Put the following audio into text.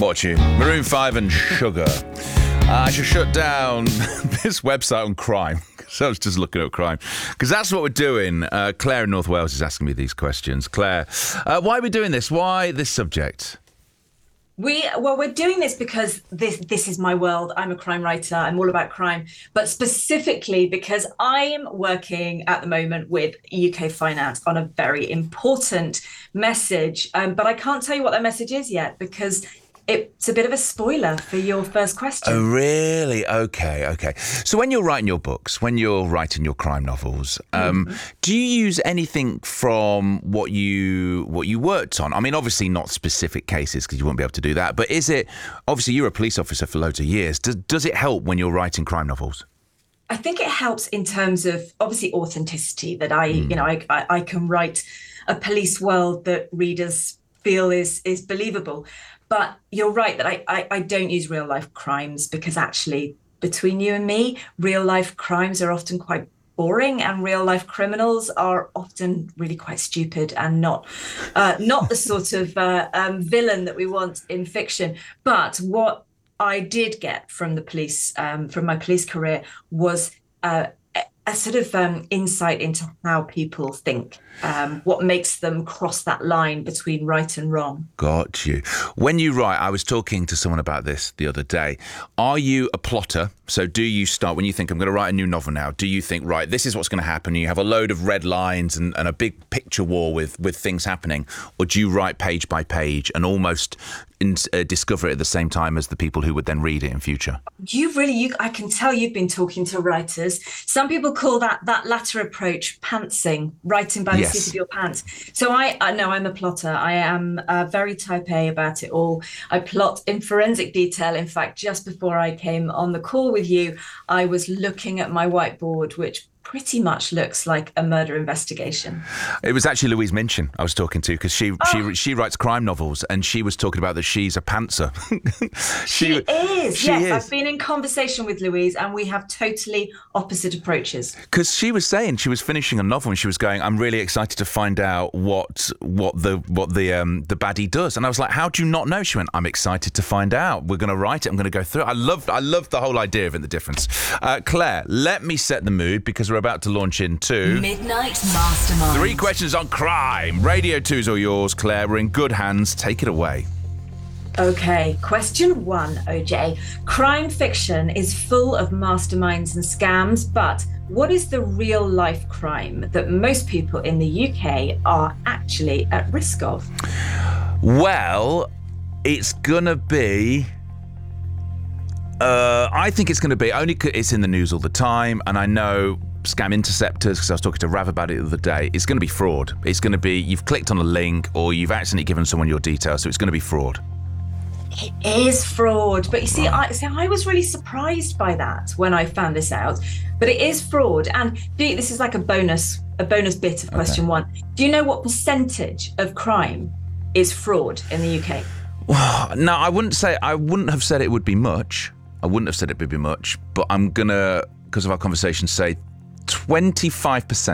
Watching Maroon 5 and Sugar. I should shut down this website on crime. So I was just looking at crime. Because that's what we're doing. Claire in North Wales is asking me these questions. Claire, why are we doing this? Why this subject? We're doing this because this is my world. I'm a crime writer. I'm all about crime, but specifically because I'm working at the moment with UK Finance on a very important message. But I can't tell you what that message is yet because it's a bit of a spoiler for your first question. Oh, really? Okay. So when you're writing your books, when you're writing your crime novels, do you use anything from what you worked on? I mean, obviously not specific cases because you won't be able to do that. But is it, obviously you're a police officer for loads of years. Does it help when you're writing crime novels? I think it helps in terms of obviously authenticity that I can write a police world that readers feel is believable. But you're right that I don't use real life crimes because actually between you and me, real life crimes are often quite boring and real life criminals are often really quite stupid and not the sort of villain that we want in fiction. But what I did get from the police, from my police career was a sort of insight into how people think, what makes them cross that line between right and wrong. Got you. When you write, I was talking to someone about this the other day. Are you a plotter? So do you start, when you think, I'm going to write a new novel now, do you think, right, this is what's going to happen? You have a load of red lines and a big picture wall with things happening? Or do you write page by page and almost discover it at the same time as the people who would then read it in future? I can tell you've been talking to writers. Some people call that latter approach pantsing, writing by the seat of your pants. So I know I'm a plotter. I am very type A about it all. I plot in forensic detail. In fact, just before I came on the call with you, I was looking at my whiteboard, which pretty much looks like a murder investigation. It was actually Louise Minchin I was talking to because she writes crime novels and she was talking about that she's a pantser. She is. I've been in conversation with Louise and we have totally opposite approaches. Because she was saying she was finishing a novel and she was going, I'm really excited to find out what the baddie does. And I was like, how do you not know? She went, I'm excited to find out. We're going to write it. I'm going to go through it. I loved the whole idea of it, the difference. Claire, let me set the mood because we're about to launch into Midnight Mastermind. 3 questions on crime. Radio 2's all yours, Claire. We're in good hands. Take it away. Okay, question 1, OJ. Crime fiction is full of masterminds and scams, but what is the real life crime that most people in the UK are actually at risk of? Well, it's gonna be I think it's going to be, only 'cause it's in the news all the time, and I know scam interceptors, because I was talking to Rav about it the other day, it's going to be fraud. It's going to be, you've clicked on a link or you've accidentally given someone your details, so it's going to be fraud. It is fraud. But you see, I was really surprised by that when I found this out. But it is fraud. And this is like a bonus bit of question 1. Do you know what percentage of crime is fraud in the UK? No, I wouldn't have said it would be much. But I'm going to, because of our conversation, say 25%.